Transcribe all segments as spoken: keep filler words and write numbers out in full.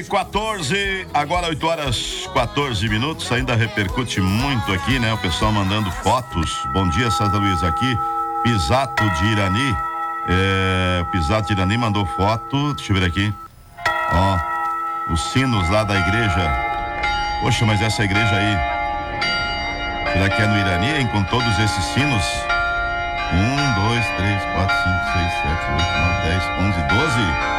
e quatorze, agora oito horas quatorze minutos, ainda repercute muito aqui, né? O pessoal mandando fotos. Bom dia, César Luiz, aqui, Pisato de Irani. É, o Pisato de Irani mandou foto, deixa eu ver aqui. Ó, os sinos lá da igreja. Poxa, mas essa igreja aí, será que é no Irani, hein? Com todos esses sinos? Um, dois, três, quatro, cinco, seis, sete, oito, nove, dez, onze, doze.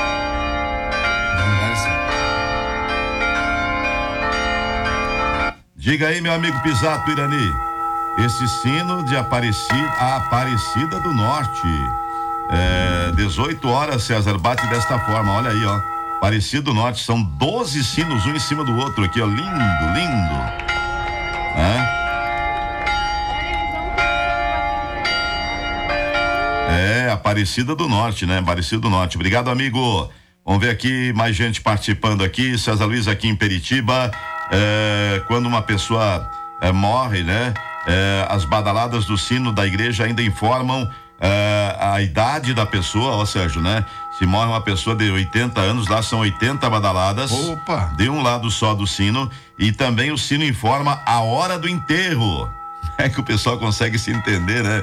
Diga aí, meu amigo Pisato Irani, esse sino de Aparecida, a Aparecida do Norte, é, dezoito horas, César, bate desta forma, olha aí, ó, Aparecida do Norte, são doze sinos, um em cima do outro aqui, ó, lindo, lindo, né? É, Aparecida do Norte, né? Aparecida do Norte. Obrigado, amigo. Vamos ver aqui, mais gente participando aqui. César Luiz aqui em Peritiba. É, quando uma pessoa é, morre, né? É, as badaladas do sino da igreja ainda informam é, a idade da pessoa, ó, Sérgio, né? Se morre uma pessoa de oitenta anos, lá são oitenta badaladas. Opa! De um lado só do sino. E também o sino informa a hora do enterro. É que o pessoal consegue se entender, né?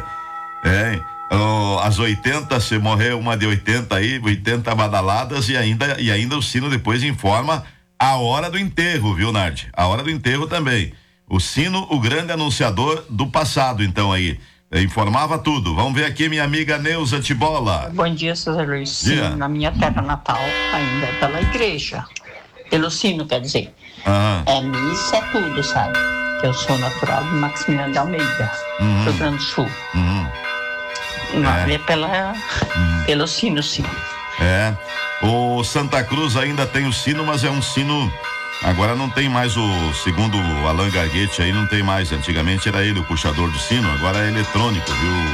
É. Oh, as oitenta, se morrer uma de oitenta aí, oitenta badaladas e ainda, e ainda o sino depois informa a hora do enterro, viu, Nardi? A hora do enterro também. O sino, o grande anunciador do passado, então aí. Informava tudo. Vamos ver aqui minha amiga Neuza Tibola. Bom dia, César Luiz. Dia. Sim, na minha terra natal, ainda pela igreja. Pelo sino, quer dizer. Aham. É missa, é tudo, sabe? Eu sou natural de Maximiliano de Almeida, Uhum. Rio Grande do Sul. Uhum. Não, É. é pela, pelo sino, sim. É. O Santa Cruz ainda tem o sino, mas é um sino. Agora não tem mais o, segundo o Alan Garguete aí, não tem mais. Antigamente era ele o puxador do sino, agora é eletrônico,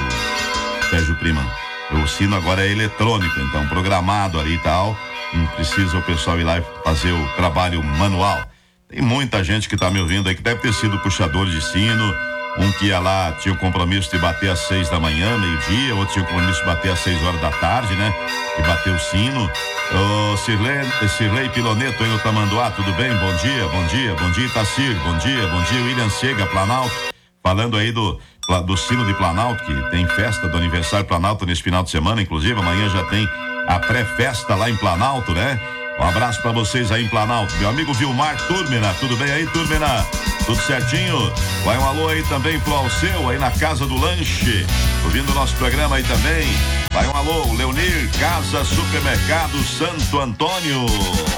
viu, Sérgio Prima? O sino agora é eletrônico, então programado ali e tal. Não precisa o pessoal ir lá e fazer o trabalho manual. Tem muita gente que tá me ouvindo aí que deve ter sido puxador de sino. Um que ia lá, tinha o compromisso de bater às seis da manhã, meio-dia, outro tinha o compromisso de bater às seis horas da tarde, né? E bater o sino. Ô, Cirlei, Cirlei Piloneto aí no Tamanduá, tudo bem? Bom dia, bom dia, bom dia, Itacir, bom dia, bom dia, William Chega, Planalto, falando aí do, do sino de Planalto, que tem festa do aniversário Planalto nesse final de semana, inclusive, amanhã já tem a pré-festa lá em Planalto, né? Um abraço pra vocês aí em Planalto. Meu amigo Vilmar Turmina, tudo bem aí, Turmina? Tudo certinho? Vai um alô aí também pro Alceu, aí na Casa do Lanche, ouvindo o nosso programa aí também. Vai um alô, Leonir, Casa Supermercado Santo Antônio.